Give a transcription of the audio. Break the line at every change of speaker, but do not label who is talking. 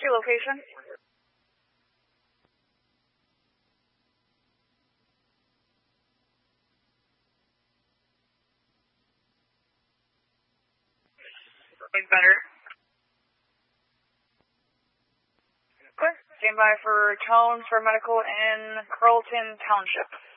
your location? Better. Clear. Stand by for tone for medical in Carlton Township.